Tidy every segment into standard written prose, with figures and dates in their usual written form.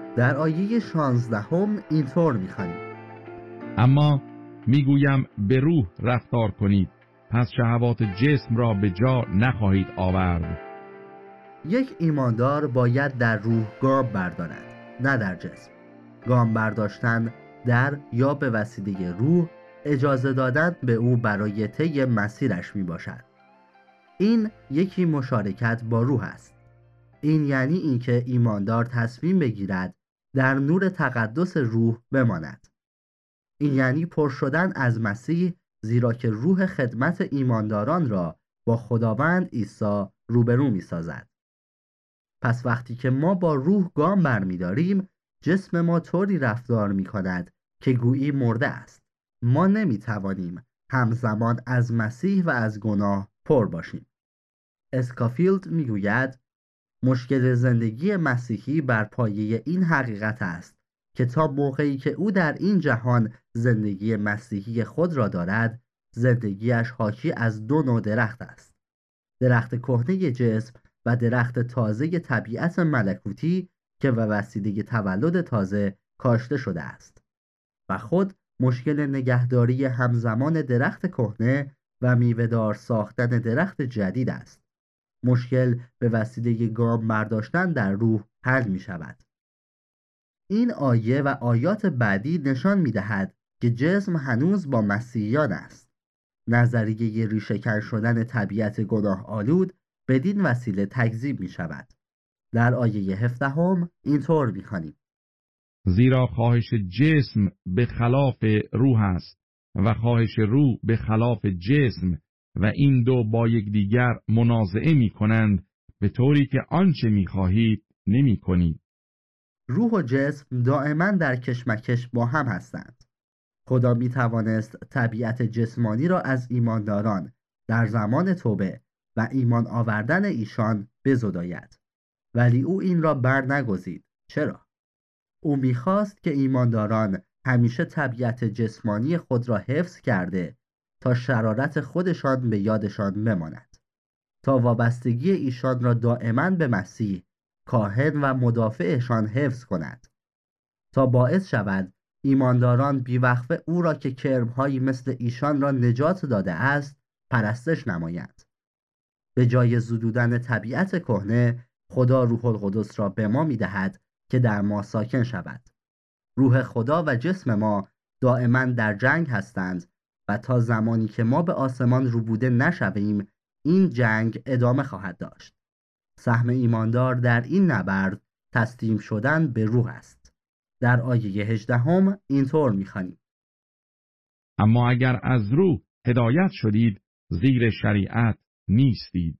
در آیه 16 اینطور می‌خوانیم: اما میگویم به روح رفتار کنید، پس شهوات جسم را به جا نخواهید آورد. یک ایماندار باید در روح گام بردارد، نه در جسم. گام برداشتن در یا به وسیله روح اجازه دادن به او برای طی مسیرش می باشد. این یکی مشارکت با روح است. این یعنی اینکه ایماندار تصمیم بگیرد در نور تقدس روح بماند. این یعنی پر شدن از مسیح، زیرا که روح خدمت ایمانداران را با خداوند عیسی روبرو می سازد. پس وقتی که ما با روح گام برمی‌داریم، جسم ما طوری رفتار می‌کند که گویی مرده است. ما نمی‌توانیم همزمان از مسیح و از گناه پر باشیم. اسکافیلد می‌گوید مشکل زندگی مسیحی بر پایه این حقیقت است که تا موقعی که او در این جهان زندگی مسیحی خود را دارد، زندگیش حاکی از دو نوع درخت است: درخت کهنه جسم و درخت تازه طبیعت ملکوتی که به وسیله تولد تازه کاشته شده است. و خود مشکل نگهداری همزمان درخت کهنه و میوه‌دار ساختن درخت جدید است. مشکل به وسیله گام برداشتن در روح حل می شود. این آیه و آیات بعدی نشان می دهد که جسم هنوز با مسیحیان است. نظریه ریشه‌کن شدن طبیعت گناه آلود بدین وسیله تکذیب می شود. در آیه 17 اینطور می خوانیم: زیرا خواهش جسم به خلاف روح است و خواهش روح به خلاف جسم و این دو با یکدیگر منازعه می کنند، به طوری که آنچه می خواهید نمی کنید. روح و جسم دائما در کشمکش با هم هستند. خدا می توانست طبیعت جسمانی را از ایمانداران در زمان توبه و ایمان آوردن ایشان بزداید، ولی او این را بر نگزید. چرا؟ او می‌خواست که ایمانداران همیشه طبیعت جسمانی خود را حفظ کرده تا شرارت خودشان به یادشان بماند، تا وابستگی ایشان را دائما به مسیح، کاهن و مدافعشان حفظ کند، تا باعث شود ایمانداران بیوقفه او را که کرم‌هایی مثل ایشان را نجات داده است پرستش نمایند. به جای زدودن طبیعت کهنه، خدا روح القدس را به ما می‌دهد که در ما ساکن شود. روح خدا و جسم ما دائما در جنگ هستند و تا زمانی که ما به آسمان روبوده نشویم، این جنگ ادامه خواهد داشت. سهم ایماندار در این نبرد تسلیم شدن به روح است. در آیه 18 اینطور می‌خوانیم: اما اگر از روح هدایت شدید، زیر شریعت نیستید.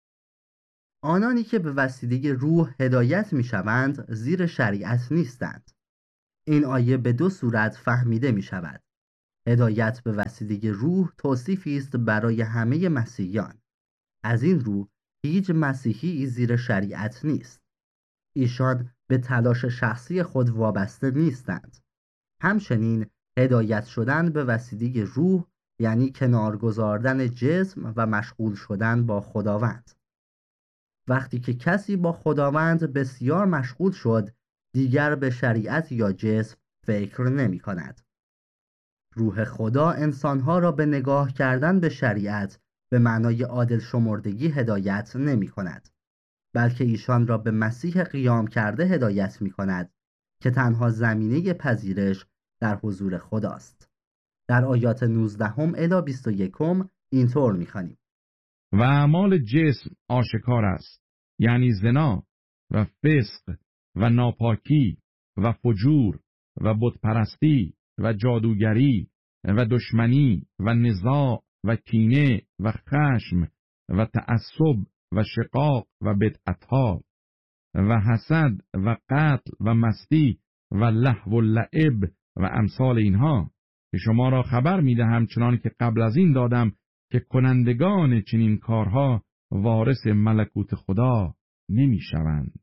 آنانی که به وسیله روح هدایت می‌شوند زیر شریعت نیستند. این آیه به دو صورت فهمیده می‌شود. هدایت به وسیله روح توصیفی است برای همه مسیحیان. از این رو هیچ مسیحی زیر شریعت نیست. ایشان به تلاش شخصی خود وابسته نیستند. همچنین هدایت شدن به وسیله روح یعنی کنار گذاردن جسم و مشغول شدن با خداوند. وقتی که کسی با خداوند بسیار مشغول شد، دیگر به شریعت یا جسم فکر نمی کند. روح خدا انسانها را به نگاه کردن به شریعت به معنای عادل شمردگی هدایت نمی کند، بلکه ایشان را به مسیح قیام کرده هدایت می کند که تنها زمینه پذیرش در حضور خداست. در آیات 19 الی 21 اینطور می خوانیم: و اعمال جسم آشکار است، یعنی زنا و فسق و ناپاکی و فجور و بتپرستی و جادوگری و دشمنی و نزاع و کینه و خشم و تعصب و شقاق و بدعتها و حسد و قتل و مستی و لهو و لعب و امثال اینها، که شما را خبر می‌دهم چنان که قبل از این دادم که کنندگان چنین کارها وارث ملکوت خدا نمی‌شوند.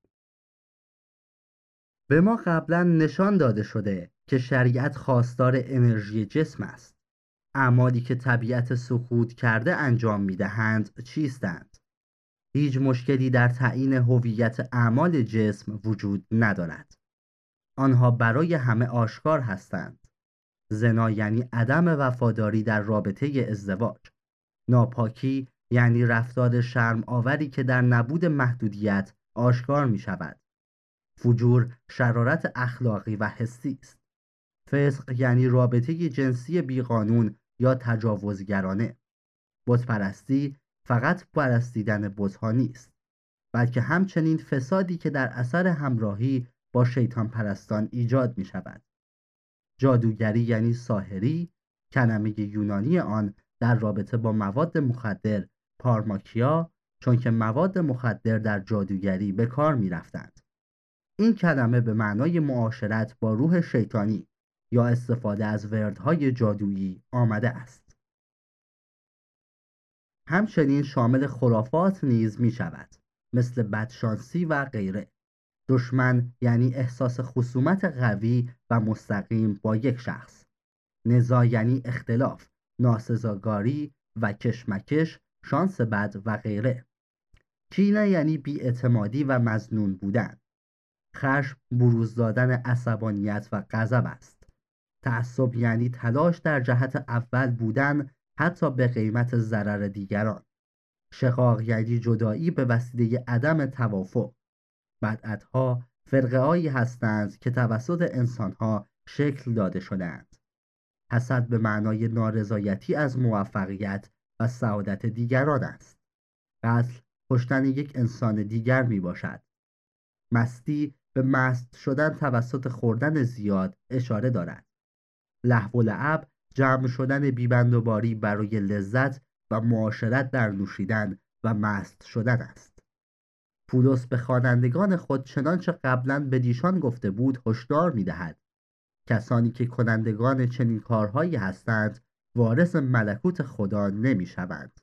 به ما قبلا نشان داده شده که شریعت خواستار انرژی جسم است. اعمالی که طبیعت سقوط کرده انجام می‌دهند چیستند؟ هیچ مشکلی در تعیین هویت اعمال جسم وجود ندارد. آنها برای همه آشکار هستند. زنا یعنی عدم وفاداری در رابطه ازدواج. ناپاکی یعنی رفتار شرم آوری که در نبود محدودیت آشکار می شود. فجور شرارت اخلاقی و حسی است. فسق یعنی رابطه جنسی بیقانون یا تجاوزگرانه. بتپرستی فقط پرستیدن بت‌ها نیست، بلکه همچنین فسادی که در اثر همراهی با شیطان پرستان ایجاد می شود. جادوگری یعنی ساحری، کلمه یونانی آن در رابطه با مواد مخدر پارماکیا، چون که مواد مخدر در جادوگری به کار می رفتند. این کلمه به معنای معاشرت با روح شیطانی یا استفاده از وردهای جادویی آمده است. همچنین شامل خرافات نیز می شود، مثل بدشانسی و غیره. دشمن یعنی احساس خصومت قوی و مستقیم با یک شخص. نزاع یعنی اختلاف، ناسزاگاری و کشمکش، شانس بد و غیره. کینه یعنی بی‌اعتمادی و مظنون بودن. خشم بروز دادن عصبانیت و غضب است. تعصب یعنی تلاش در جهت اول بودن حتی به قیمت ضرر دیگران. شقاق یعنی جدایی به وسیله عدم توافق. بدعتها فرقه‌هایی هستند که توسط انسانها شکل داده شده‌اند. حسد به معنای نارضایتی از موفقیت و سعادت دیگران است. قتل کشتن یک انسان دیگر می باشد. مستی به مست شدن توسط خوردن زیاد اشاره دارد. لهو و لعب جمع شدن بی‌بندوباری برای لذت و معاشرت در نوشیدن و مست شدن است. پولس به خوانندگان خود چنانچه قبلاً بدیشان گفته بود هشدار می‌دهد: کسانی که کنندگان چنین کارهایی هستند وارث ملکوت خدا نمی‌شوند.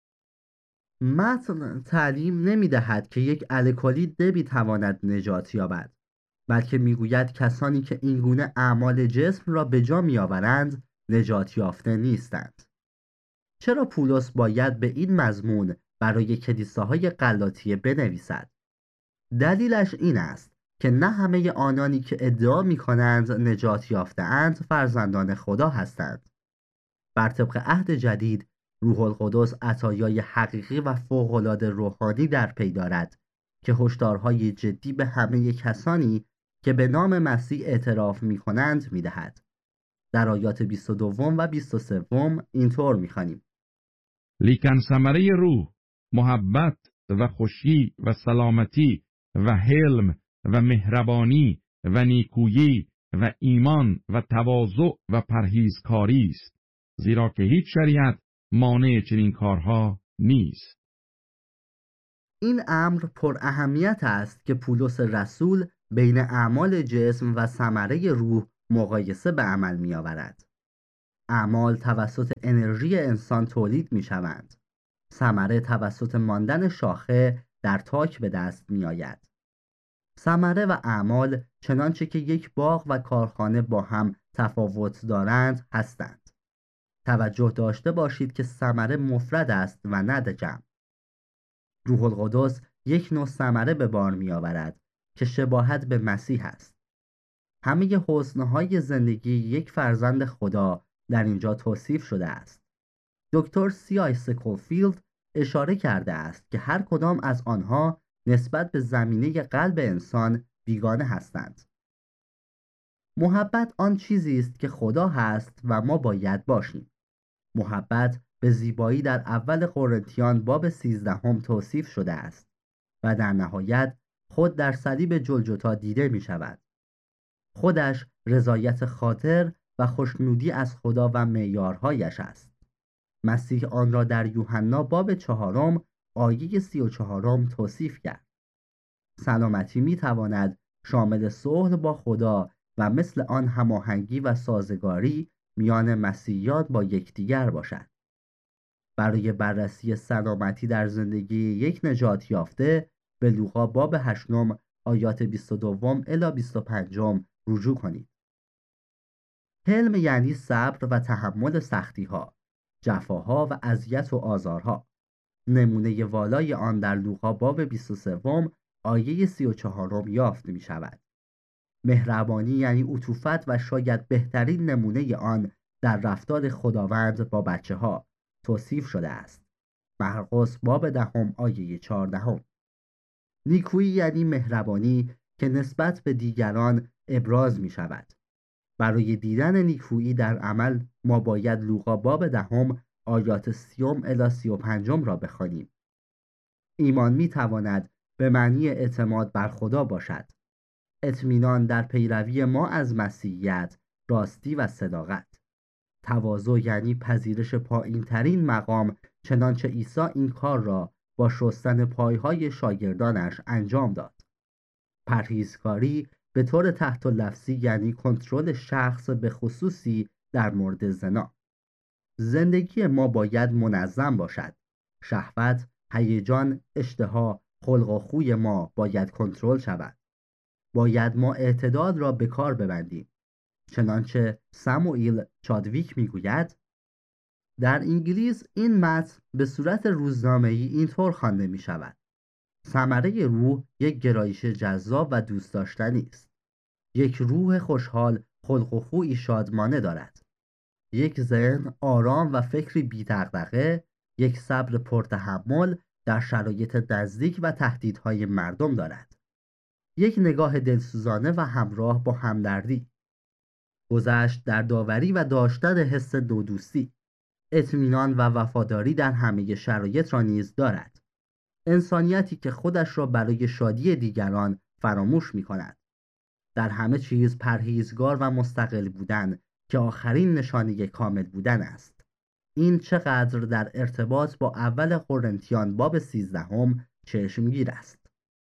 متن تعلیم نمی‌دهد که یک الکلی نمی‌تواند نجات یابد، بلکه می‌گوید کسانی که اینگونه اعمال جسم را به جا می‌آورند نجات یافته نیستند. چرا پولس باید به این مضمون برای کلیساهای غلاطیه بنویسد؟ دلیلش این است که نه همه آنانی که ادعا می‌کنند نجات یافته‌اند فرزندان خدا هستند. بر طبق عهد جدید روح القدس عطایای حقیقی و فوق‌العاده روحانی در پی دارد که هشدارهای جدی به همه کسانی که به نام مسیح اعتراف می‌کنند می‌دهد. در آیات 22 و 23 اینطور می‌خوانیم: لیکن ثمره روح محبت و خوشی و سلامتی و حلم و مهربانی و نیکویی و ایمان و تواضع و پرهیزکاری است، زیرا که هیچ شریعت مانع چنین کارها نیست. این امر پر اهمیت است که پولس رسول بین اعمال جسم و ثمره روح مقایسه به عمل می آورد. اعمال توسط انرژی انسان تولید می شوند. ثمره توسط ماندن شاخه در تاک به دست می آید. ثمره و اعمال چنانچه که یک باغ و کارخانه با هم تفاوت دارند هستند. توجه داشته باشید که ثمره مفرد است و نه جمع. روح القدس یک نوع ثمره به بار می آورد که شباهت به مسیح است. همه حسنهای زندگی یک فرزند خدا در اینجا توصیف شده است. دکتر سی.آی. سکولفیلد اشاره کرده است که هر کدام از آنها نسبت به زمینه قلب انسان بیگانه هستند. محبت آن چیزی است که خدا هست و ما باید باشیم. محبت به زیبایی در اول قرنتیان باب 13 توصیف شده است و در نهایت خود در صلیب جلجتا دیده می شود. خودش رضایت خاطر و خوشنودی از خدا و معیارهایش است. مسیح آن را در یوحنا باب 4 آیه 34 توصیف کرد. سلامتی می تواند شامل صلح با خدا و مثل آن هماهنگی و سازگاری میان مسیحیان با یکدیگر باشد. برای بررسی سلامتی در زندگی یک نجات یافته به لوقا باب 8 آیات 22 الی 25 رجوع کنید. حلم یعنی صبر و تحمل سختی‌ها، جفاها و اذیت و آزارها. نمونه والای آن در لوقا باب 23 آیه 34 یافت می شود. مهربانی یعنی عطوفت و شاید بهترین نمونه آن در رفتار خداوند با بچه‌ها توصیف شده است. مرقس باب 10 آیه 14. نیکویی یعنی مهربانی که نسبت به دیگران ابراز می شود. برای دیدن نیکویی در عمل ما باید لوقا باب 10 آیات 30 الی 35 را بخوانیم. ایمان می تواند به معنی اعتماد بر خدا باشد. اطمینان در پیروی ما از مسیحیت، راستی و صداقت. تواضع یعنی پذیرش پایین‌ترین مقام، چنانچه عیسی این کار را با شستن پایهای شاگردانش انجام داد. پرهیزکاری به طور تحت لفظی یعنی کنترل شخص به خصوصی در مورد زنا. زندگی ما باید منظم باشد. شهوت، هیجان، اشتها، خلق و خوی ما باید کنترل شود. باید ما اعتدال را به کار ببندیم. چنانچه ساموئیل چادویک میگوید، در انگلیس این متن به صورت روزنامه‌ای اینطور خوانده می شود: ثمره روح یک گرایش جذاب و دوست داشتنی است. یک روح خوشحال خلق و خویی شادمانه دارد. یک ذهن آرام و فکری بی‌دغدغه، یک صبر پرتحمل در شرایط نزدیک و تهدیدهای مردم دارد. یک نگاه دلسوزانه و همراه با همدردی. گذشت در داوری و داشتن حس دودوستی. اطمینان و وفاداری در همه شرایط را نیز دارد. انسانیتی که خودش را برای شادی دیگران فراموش می کند. در همه چیز پرهیزگار و مستقل بودن که آخرین نشانه کامل بودن است. این چقدر در ارتباط با اول قرنتیان باب 13 چشمگیر است.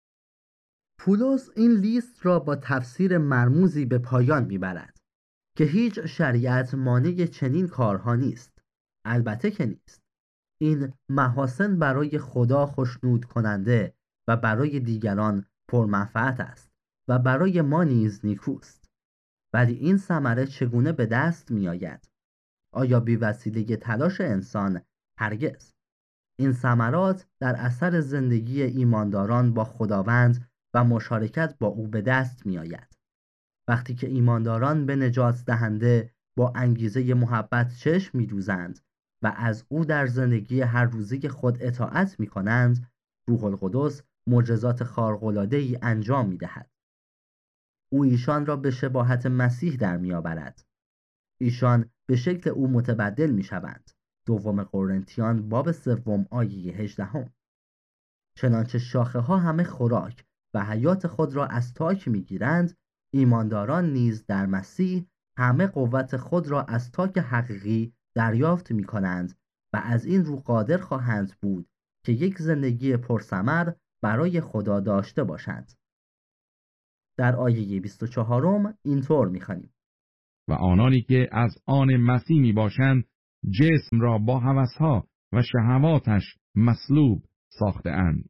پولس این لیست را با تفسیر مرموزی به پایان میبرد که هیچ شریعت مانع چنین کارها نیست. البته که نیست. این محاسن برای خدا خوشنود کننده و برای دیگران پرمنفعت است و برای ما نیز نیکوست. ولی این ثمره چگونه به دست می آید؟ آیا بی وسیله تلاش انسان؟ هرگز. این ثمرات در اثر زندگی ایمانداران با خداوند و مشارکت با او به دست می آید. وقتی که ایمانداران به نجات دهنده با انگیزه محبت چشم می دوزند و از او در زندگی هر روزی خود اطاعت می کنند، روح القدس معجزات خارق‌العاده‌ای انجام می دهد. او ایشان را به شباهت مسیح در می آورد. ایشان به شکل او متبدل می شوند. دوم قرنتیان باب 3 آیه 18. چنانچه شاخه ها همه خوراک و حیات خود را از تاک می گیرند، ایمانداران نیز در مسیح همه قوت خود را از تاک حقیقی دریافت می کنند و از این رو قادر خواهند بود که یک زندگی پرثمر برای خدا داشته باشند. در آیه 24 اینطور می خوانیم: و آنانی که از آن مسیح می باشند جسم را با هوسها و شهواتش مصلوب ساخته اند.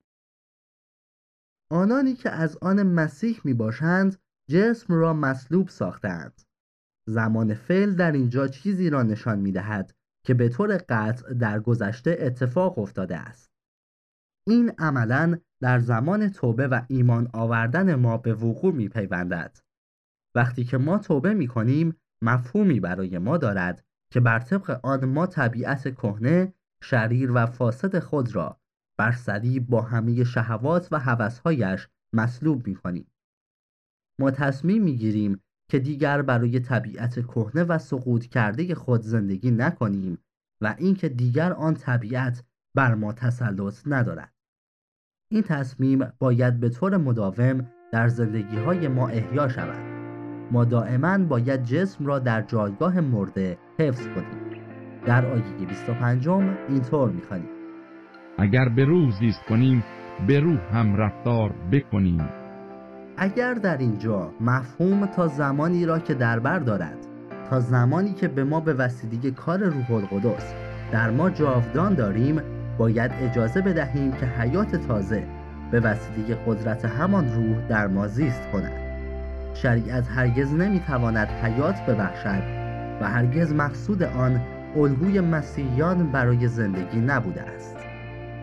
آنانی که از آن مسیح می باشند جسم را مصلوب ساختند. زمان فعل در اینجا چیزی را نشان می دهد که به طور قطع در گذشته اتفاق افتاده است. این عملاً در زمان توبه و ایمان آوردن ما به وقوع می پیوندد. وقتی که ما توبه می کنیم مفهومی برای ما دارد که بر طبق آن ما طبیعت کهنه، شریر و فاسد خود را بر صلیب با همه شهوات و هوس‌هایش مصلوب می کنیم. ما تصمیم می گیریم که دیگر برای طبیعت کهنه و سقوط کرده خود زندگی نکنیم و اینکه دیگر آن طبیعت بر ما تسلط ندارد. این تصمیم باید به طور مداوم در زندگی‌های ما احیا شود. ما دائما باید جسم را در جایگاه مرده حفظ کنیم. در آیه 25 اینطور می‌خوانیم: اگر به روح زیست کنیم به روح هم رفتار بکنیم. اگر در اینجا مفهوم تا زمانی را که در بر دارد، تا زمانی که به ما به وسیله کار روح القدس در ما جاودان داریم، باید اجازه بدهیم که حیات تازه به وسیله قدرت همان روح در ما زیست کند. شریعت هرگز نمیتواند حیات ببخشد و هرگز مقصود آن الگوی مسیحیان برای زندگی نبوده است.